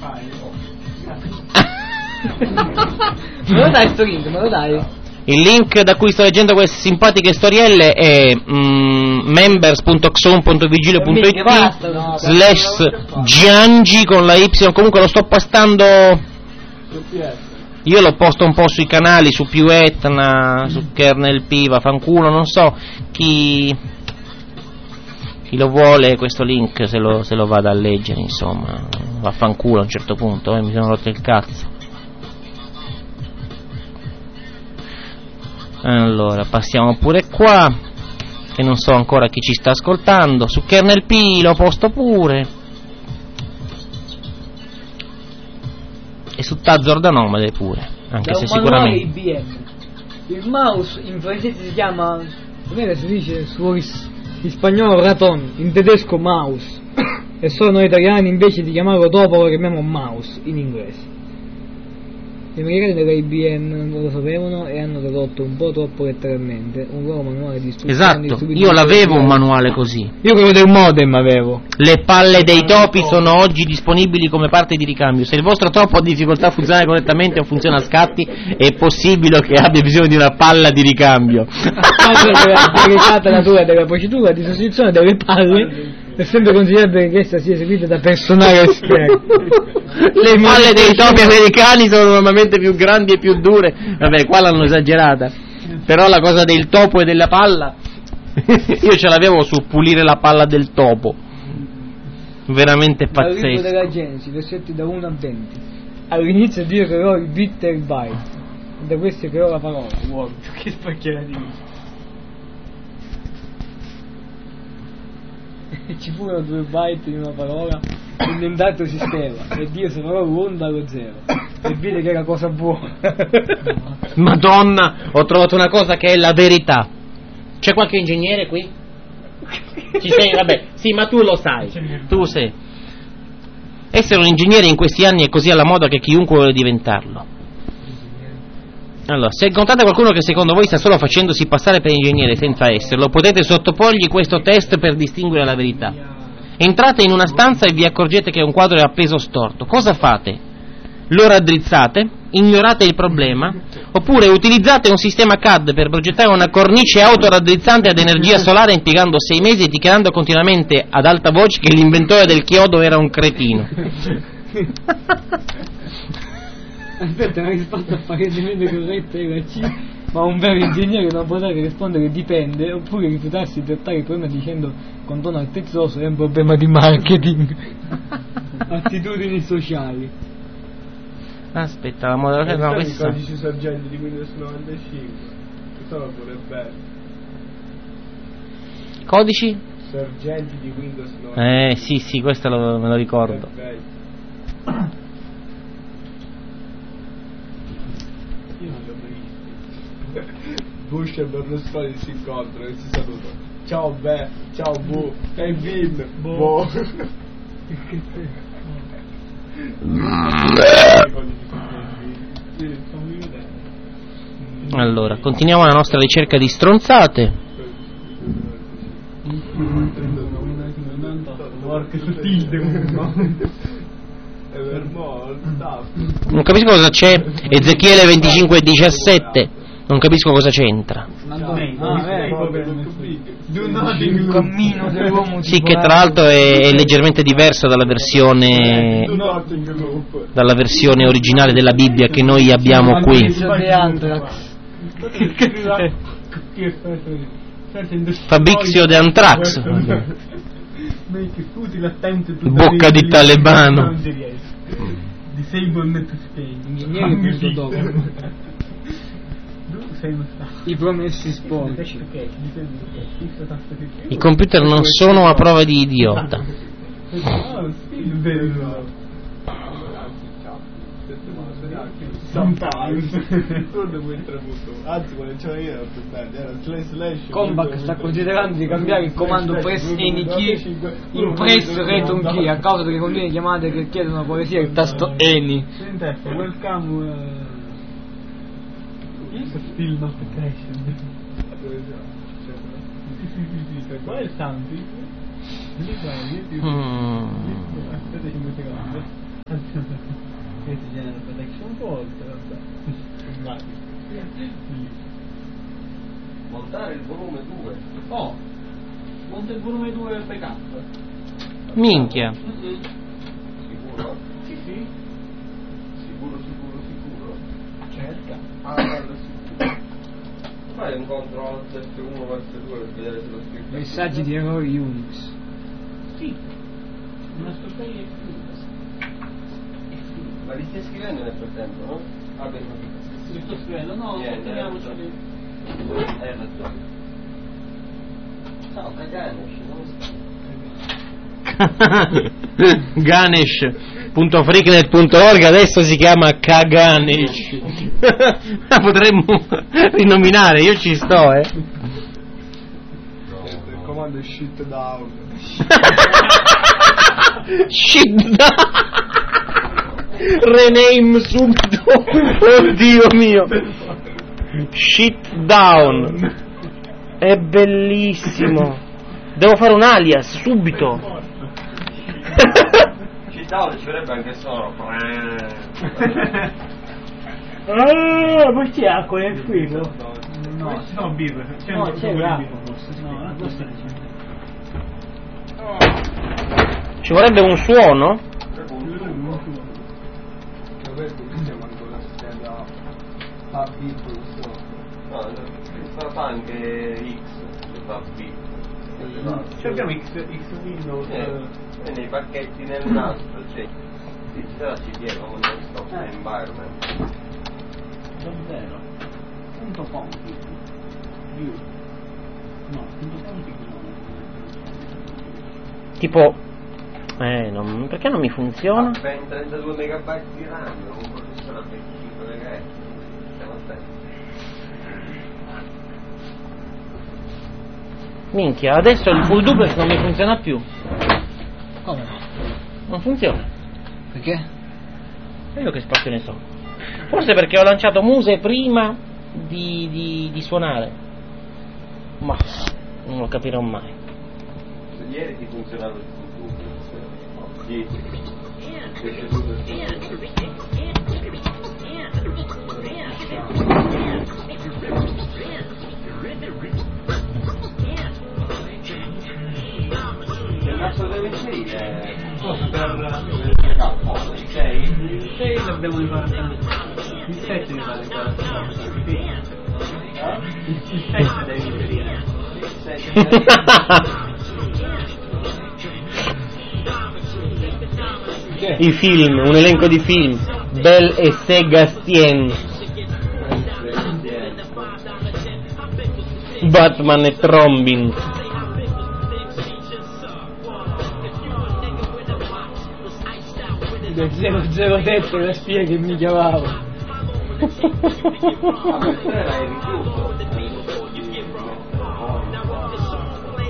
Me lo dai sto link, me lo dai? Il link da cui sto leggendo queste simpatiche storielle è members.xon.vigilio.it/Giangi con la Y. Comunque lo sto postando, io lo posto un po' sui canali, su Più Etna, su Kernel P, vaffanculo, non so chi lo vuole questo link, se lo vada a leggere, insomma, vaffanculo a un certo punto, mi sono rotto il cazzo. Allora, passiamo pure qua, che non so ancora chi ci sta ascoltando. Su Kernel P lo posto pure. E su Tazor da Nomade pure, anche da se sicuramente. IBM. Il mouse in francese si chiama, come si dice in spagnolo raton, in tedesco mouse. E solo noi italiani invece di chiamarlo topo lo chiamiamo mouse in inglese. Gli americani della IBM non lo sapevano e hanno tradotto un po' troppo letteralmente un loro manuale di istruzioni. Esatto, io l'avevo un manuale così. Io quello del modem avevo. Le palle dei topi sono oggi disponibili come parte di ricambio. Se il vostro topo ha difficoltà a funzionare correttamente o funziona a scatti, è possibile che abbia bisogno di una palla di ricambio. La delicata natura della procedura di sostituzione delle palle è sempre consigliabile che essa sia eseguita da personale esterno. Le palle dei topi americani sono normalmente più grandi e più dure. Vabbè, qua l'hanno esagerata. Però la cosa del topo e della palla io ce l'avevo su pulire la palla del topo. Veramente pazzesco. Dal libro della Genesi, versetti da 1 a 20. All'inizio Dio creò il bit e il byte. Da questi creò la parola. Wow, che spacchiera di vita. Ci furono 2 byte in una parola inventato sistema e Dio separò l'1 dallo 0 e vide che era cosa buona. Madonna, ho trovato una cosa che è la verità. C'è qualche ingegnere qui? Ci sei? Vabbè, sì, ma tu lo sai. Tu sei. Essere un ingegnere in questi anni è così alla moda che chiunque vuole diventarlo. Allora, se incontrate qualcuno che secondo voi sta solo facendosi passare per ingegnere senza esserlo, potete sottoporgli questo test per distinguere la verità. Entrate in una stanza e vi accorgete che un quadro è appeso storto. Cosa fate? Lo raddrizzate? Ignorate il problema? Oppure utilizzate un sistema CAD per progettare una cornice autoraddrizzante ad energia solare impiegando 6 mesi e dichiarando continuamente ad alta voce che l'inventore del chiodo era un cretino? Aspetta, la risposta apparentemente corretta era C, ma un vero ingegnere non potrebbe rispondere dipende, oppure rifiutarsi di trattare il problema dicendo con tono altezzoso è un problema di marketing. Attitudini sociali. Aspetta, la modalità no, questa. I codici sorgenti di Windows 95 sono pure belli. Codici? Sorgenti di Windows 95. Sì, questo me lo ricordo. Io non li ho mai visti. Bush e Berlusconi si incontrano e si salutano. Ciao Be, ciao Bu, e Vin, Bo. Allora, continuiamo la nostra ricerca di stronzate. Non capisco cosa c'è. Ezechiele 25:17. Non capisco cosa c'entra. Il cammino dell'uomo. Sì, che tra l'altro è leggermente diverso dalla versione originale della Bibbia che noi abbiamo qui. Fabrizio de Anthrax. Bocca di talebano. I promessi sporchi. I computer non sono a prova di idiota. Compaq sta considerando di cambiare il comando press any key in press return key a causa delle continue chiamate che chiedono poesia il tasto any. Still not crashing. Qual è il sound? volte, vabbè. Montare il volume 2. Oh, monta il volume 2 backup. Minchia. Sicuro? Sì, sì. Sicuro. Cerca. Sicuro. Fai un controllo F1 verso 2 per vedere se lo scritto. Messaggi di errori Unix. Sì, una scorpia è chiusa. Ma li stai scrivendo nel frattempo, no? Ah, beh, Li sto scrivendo, no, Niente, teniamoci lì. hai ragione. Ciao, Ganesh, Ganesh.freaknet.org adesso si chiama Kaganesh. La potremmo rinominare, io ci sto, Il comando è shit down. Shit down. Rename subito. Oddio mio. Shit down. È bellissimo. Devo fare un alias subito. Shit down ci vorrebbe anche solo. Poi c'è acqua nel frigo? No, no, birra. No, c'è l'acqua forse. No, la cosa Ci vorrebbe un suono? No, fa anche X, fa B. Ci abbiamo X Windows. E nei pacchetti nel nastro c'è la CDE come nel software environment. Davvero. Punto config. View. No, punto config no. Tipo perché non mi funziona? Ha ben 32 MB di RAM, un processore a 25 MHz. Siamo attenti. Minchia, adesso il full duplex non mi funziona più. Come? Non funziona. Perché? E io che spazio ne so. Forse perché ho lanciato Muse prima di suonare. Ma non lo capirò mai. Ieri ti funzionava il futuro. Sì. Il cazzo deve inserire il 6? Il 6 l'abbiamo riparato. Il 7 mi pare il 7 devi inserire. I film, un elenco di film. Belle e Segastien. Batman e Trombin. Del 007 la spia che mi chiamava. Ah, ma era il rifiuto.